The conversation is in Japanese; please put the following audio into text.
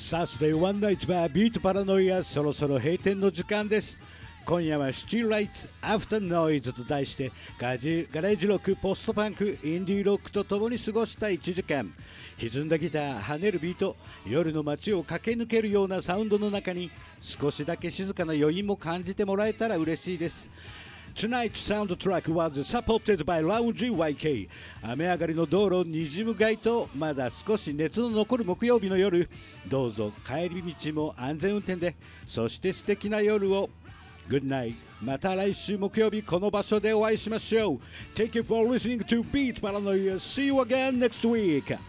サスデーワンナイトバービートパラノイア、そろそろ閉店の時間です。今夜はシティライツアフターノイズと題してガレージロック、ポストパンク、インディーロックと共に過ごした1時間。歪んだギター、跳ねるビート、夜の街を駆け抜けるようなサウンドの中に少しだけ静かな余韻も感じてもらえたら嬉しいです。Tonight's soundtrack was supported by Lounge YK。 雨上がりの道路にじむ街とまだ少し熱の残る木曜日の夜、どうぞ帰り道も安全運転で、そして素敵な夜を。 Good night。 また来週木曜日この場所でお会いしましょう。 Thank you for listening to Beat Paranoia. See you again next week.